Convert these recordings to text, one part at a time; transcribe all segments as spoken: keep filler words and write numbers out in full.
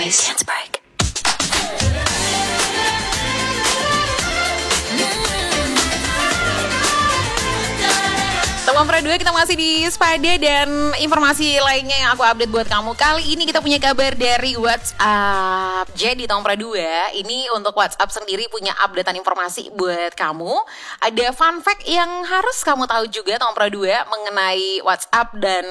breaks. Dance break. Teman Pra dua, kita masih di Spada dan informasi lainnya yang aku update buat kamu. Kali ini kita punya kabar dari WhatsApp. Jadi Teman Pra dua, ini untuk WhatsApp sendiri punya updatean informasi buat kamu. Ada fun fact yang harus kamu tahu juga Teman Pra dua mengenai WhatsApp dan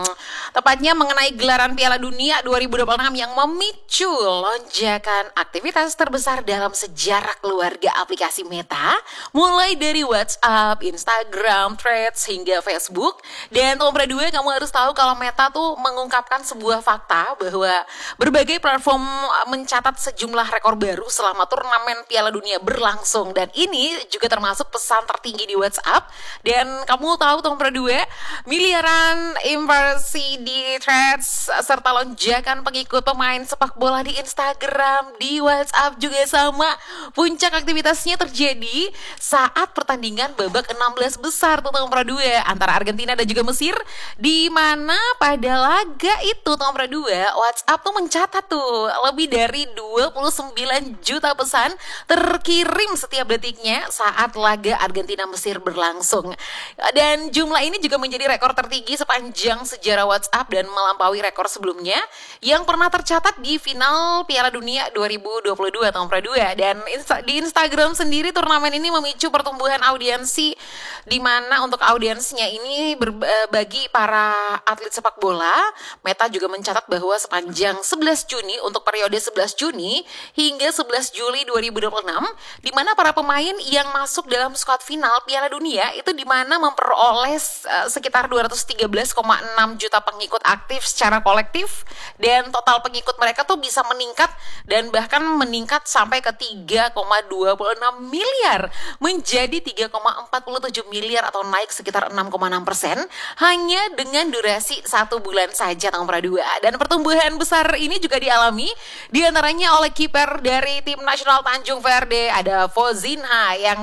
tepatnya mengenai gelaran Piala Dunia dua ribu dua puluh enam yang memicu lonjakan aktivitas terbesar dalam sejarah keluarga aplikasi Meta, mulai dari WhatsApp, Instagram, Threads hingga Facebook. Dan Teman Pra dua, kamu harus tahu kalau Meta tuh mengungkapkan sebuah fakta bahwa berbagai platform mencatat sejumlah rekor baru selama turnamen Piala Dunia berlangsung, dan ini juga termasuk pesan tertinggi di WhatsApp. Dan kamu tahu Teman Pra dua, miliaran impresi di Threads serta lonjakan pengikut pemain sepak bola di Instagram, di WhatsApp juga sama. Puncak aktivitasnya terjadi saat pertandingan babak enam belas besar tuh Teman Pra dua antara Argentina dan juga Mesir, di mana pada laga itu Teman Pra dua, WhatsApp tuh mencatat tuh lebih dari dua puluh sembilan juta pesan terkirim setiap detiknya saat laga Argentina Mesir berlangsung. Dan jumlah ini juga menjadi rekor tertinggi sepanjang sejarah WhatsApp dan melampaui rekor sebelumnya yang pernah tercatat di final Piala Dunia dua ribu dua puluh dua Teman Pra dua. Dan insta- di Instagram sendiri turnamen ini memicu pertumbuhan audiensi, di mana untuk audiensnya ini berbagi para atlet sepak bola. Meta juga mencatat bahwa sepanjang sebelas Juni untuk periode sebelas Juni hingga sebelas Juli dua ribu dua puluh enam, di mana para pemain yang masuk dalam skuad final Piala Dunia itu di mana memperoleh uh, sekitar dua ratus tiga belas koma enam juta pengikut aktif secara kolektif, dan total pengikut mereka tuh bisa meningkat dan bahkan meningkat sampai ke tiga koma dua puluh enam miliar menjadi tiga koma empat puluh tujuh miliar atau naik sekitar enam koma enam persen hanya dengan durasi satu bulan saja Teman Pra dua. Dan pertumbuhan besar ini juga dialami diantaranya oleh kiper dari tim nasional Tanjung Verde, ada Fozinha, yang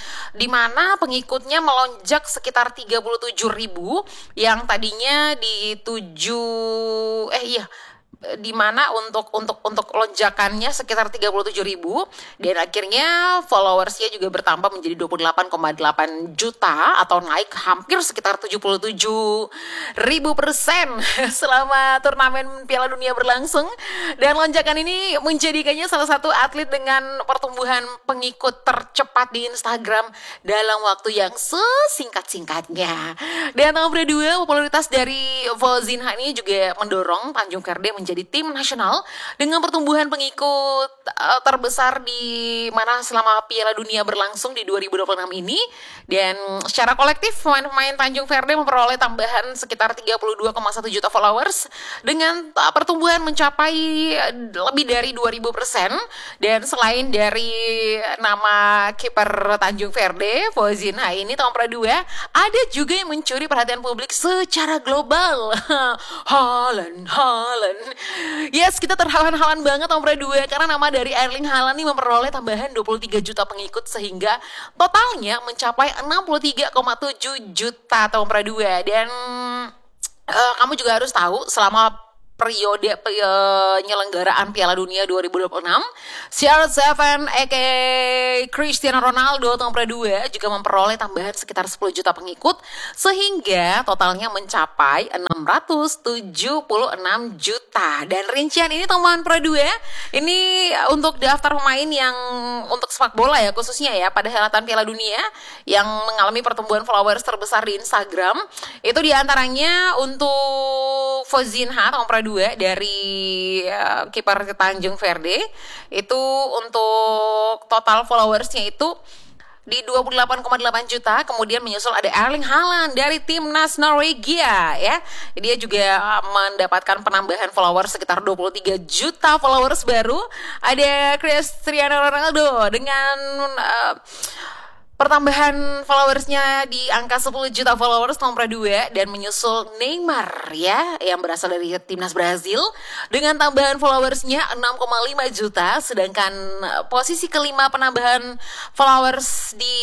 dimana pengikutnya melonjak sekitar tiga puluh tujuh ribu yang tadinya di tujuh eh iya di mana untuk untuk untuk lonjakannya sekitar tiga puluh tujuh ribu, dan akhirnya followersnya juga bertambah menjadi dua puluh delapan koma delapan juta atau naik hampir sekitar tujuh puluh tujuh ribu persen selama turnamen Piala Dunia berlangsung. Dan lonjakan ini menjadikannya salah satu atlet dengan pertumbuhan pengikut tercepat di Instagram dalam waktu yang sesingkat-singkatnya. Dan Teman Pra dua, popularitas dari Fozinha ini juga mendorong Tanjung Verde menjadi jadi tim nasional dengan pertumbuhan pengikut uh, terbesar di mana selama Piala Dunia berlangsung di dua ribu dua puluh enam ini. Dan secara kolektif pemain-pemain Tanjung Verde memperoleh tambahan sekitar tiga puluh dua koma satu juta followers dengan uh, pertumbuhan mencapai uh, lebih dari dua ribu persen. Dan selain dari nama kiper Tanjung Verde, Fozinha ini Teman Pra dua, ada juga yang mencuri perhatian publik secara global. Haaland, Haaland. Yes, kita terhalan-halan banget Teman Pra dua karena nama dari Erling Haaland ini memperoleh tambahan dua puluh tiga juta pengikut sehingga totalnya mencapai enam puluh tiga koma tujuh juta Teman Pra dua. Dan uh, kamu juga harus tahu selama periode penyelenggaraan Piala Dunia dua ribu dua puluh enam, C R tujuh aka Cristiano Ronaldo Teman Pra dua juga memperoleh tambahan sekitar sepuluh juta pengikut sehingga totalnya mencapai enam ratus tujuh puluh enam juta. Dan rincian ini Teman Pra dua, ini untuk daftar pemain yang untuk sepak bola ya khususnya ya pada helatan Piala Dunia yang mengalami pertumbuhan followers terbesar di Instagram. Itu diantaranya untuk Fozinha Teman Pra dua dari uh, kiper Tanjung Verde, itu untuk total followersnya itu di dua puluh delapan koma delapan juta. Kemudian menyusul ada Erling Haaland dari timnas Norwegia ya. Dia juga uh, mendapatkan penambahan followers sekitar dua puluh tiga juta followers baru. Ada Cristiano Ronaldo dengan uh, pertambahan followersnya di angka sepuluh juta followers nomor dua dan menyusul Neymar ya yang berasal dari timnas Brazil dengan tambahan followersnya enam koma lima juta, sedangkan posisi kelima penambahan followers di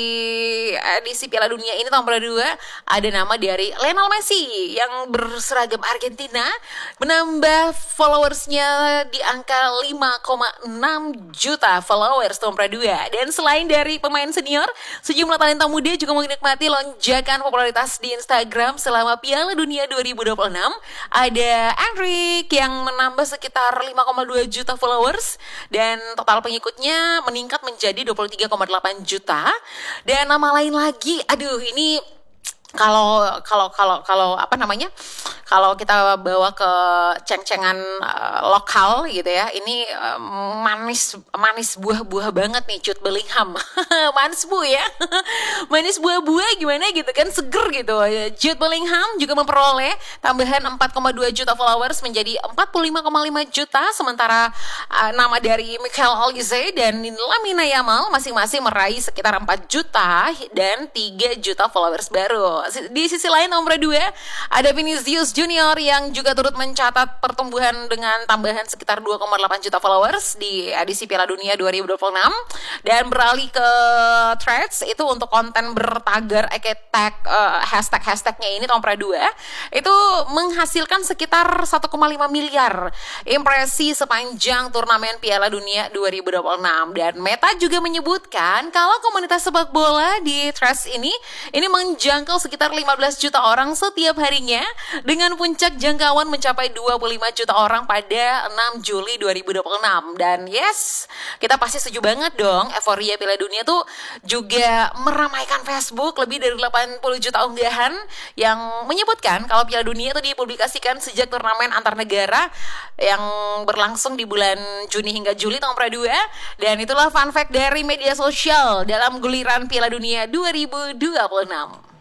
edisi Piala Dunia ini nomor dua ada nama dari Lionel Messi yang berseragam Argentina menambah followersnya di angka lima koma enam juta followers nomor dua. Dan selain dari pemain senior, sejumlah talenta muda juga menikmati lonjakan popularitas di Instagram selama Piala Dunia dua ribu dua puluh enam. Ada Endrick yang menambah sekitar lima koma dua juta followers dan total pengikutnya meningkat menjadi dua puluh tiga koma delapan juta. Dan nama lain lagi, aduh ini kalau kalau kalau kalau apa namanya? Kalau kita bawa ke ceng-cengan uh, lokal gitu ya, ini uh, manis manis buah-buah banget nih Jude Bellingham. Manis bu ya. Manis buah-buah gimana gitu kan, seger gitu. Jude Bellingham juga memperoleh tambahan empat koma dua juta followers menjadi empat puluh lima koma lima juta, sementara uh, nama dari Michael Olise dan Lamine Yamal masing-masing meraih sekitar empat juta dan tiga juta followers baru. Di sisi lain nomor dua ada Vinicius Junior yang juga turut mencatat pertumbuhan dengan tambahan sekitar dua koma delapan juta followers di edisi Piala Dunia dua ribu dua puluh enam dan beralih ke Threads itu untuk konten bertagar eke tag uh, hashtag-hashtagnya ini nomor dua itu menghasilkan sekitar satu koma lima miliar impresi sepanjang turnamen Piala Dunia dua ribu dua puluh enam. Dan Meta juga menyebutkan kalau komunitas sepak bola di Threads ini ini menjangkau sekitar lima belas juta orang setiap harinya dengan puncak jangkauan mencapai dua puluh lima juta orang pada enam Juli dua ribu dua puluh enam. Dan yes, kita pasti setuju banget dong, euforia Piala Dunia tuh juga meramaikan Facebook, lebih dari delapan puluh juta unggahan yang menyebutkan kalau Piala Dunia itu dipublikasikan sejak turnamen antar negara yang berlangsung di bulan Juni hingga Juli tahun dua. Dan itulah fun fact dari media sosial dalam guliran Piala Dunia dua ribu dua puluh enam.